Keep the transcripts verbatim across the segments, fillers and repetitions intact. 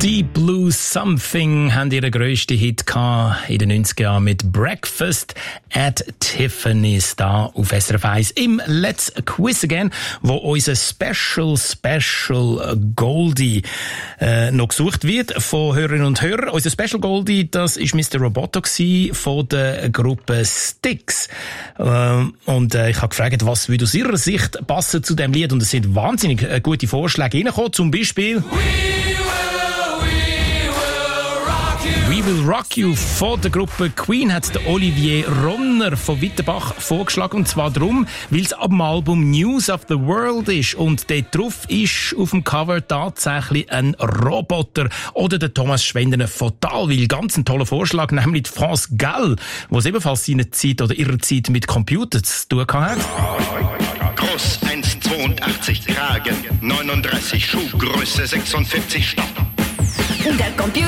Deep Blue Something haben ihren grössten Hit in den neunziger Jahren mit Breakfast at Tiffany's da auf S R F eins im Let's Quiz Again, wo unser Special Special Goldie äh, noch gesucht wird von Hörerinnen und Hörern. Unser Special Goldie, das ist Mister Roboto von der Gruppe Styx. Äh, und äh, ich habe gefragt, was würde aus ihrer Sicht passen zu dem Lied, und es sind wahnsinnig äh, gute Vorschläge reingekommen, zum Beispiel We Will Rock You von der Gruppe Queen hat der Olivier Ronner von Wittenbach vorgeschlagen, und zwar darum, weil es ab dem Album News of the World ist und dort drauf ist auf dem Cover tatsächlich ein Roboter. Oder der Thomas Schwendener von Talwil, ganz ein toller Vorschlag, nämlich die France Gall, wo es ebenfalls seine Zeit oder ihre Zeit mit Computern zu tun hat. Groß eins Komma zweiundachtzig, Kragen neununddreißig, Schuhgröße sechsundvierzig, Stopp. Der Computer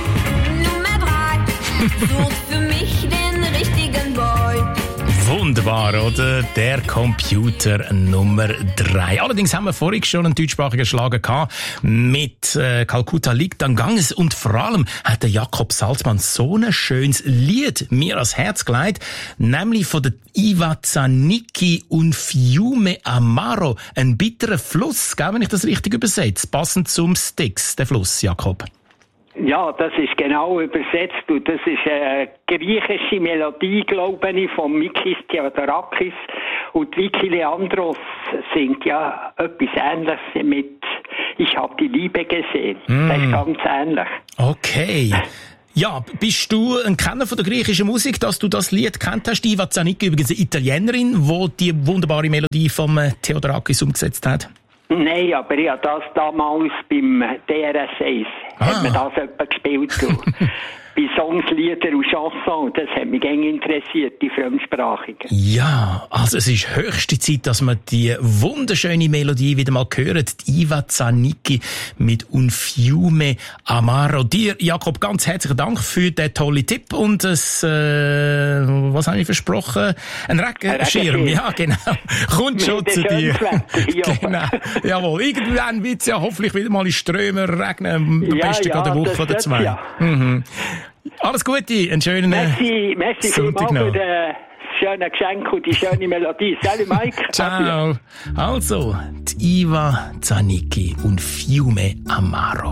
Nummer drei sucht für mich den richtigen Boy. Wunderbar, oder? Der Computer Nummer drei. Allerdings haben wir vorhin schon einen deutschsprachigen Schlager gehabt mit äh, Calcutta liegt an Ganges, und vor allem hat der Jakob Salzmann so ein schönes Lied mir ans Herz gelegt, nämlich von der Iva Zanicki und Fiume Amaro, ein bitterer Fluss, gell, wenn ich das richtig übersetze, passend zum Styx, der Fluss, Jakob. Ja, das ist genau übersetzt, und das ist eine griechische Melodie, glaube ich, von Mikis Theodorakis, und Vicky Leandros singt ja etwas Ähnliches mit Ich hab die Liebe gesehen. Mm. Das ist ganz ähnlich. Okay. Ja, bist du ein Kenner von der griechischen Musik, dass du das Lied kennt hast? Iva Zanicki, übrigens eine Italienerin, die die wunderbare Melodie vom Theodorakis umgesetzt hat. Nein, aber ich habe das damals beim D R S eins, ah. hat man das etwa gespielt. Bei Songs, Lieder und Chansons, das hat mich gerne interessiert, die Fremdsprachigen. Ja, also es ist höchste Zeit, dass wir die wunderschöne Melodie wieder mal hören. Die Iva Zanicki mit Un Fiume Amaro. Dir, Jakob, ganz herzlichen Dank für den tollen Tipp und es, äh, was habe ich versprochen? Ein Regenschirm, ja, genau. Kommt schon zu dir. Ja. Genau. Jawohl, irgendwann wird es ja hoffentlich wieder mal in Strömen regnen, am ja, besten ja, gerade eine Woche oder zwei. Ja. Mhm. Alles Gute, einen schönen merci, merci Sonntag noch. Für das schöne Geschenk und die schöne Melodie. Salut Mike. Ciao. Also, die Iva Zanicki und Fiume Amaro.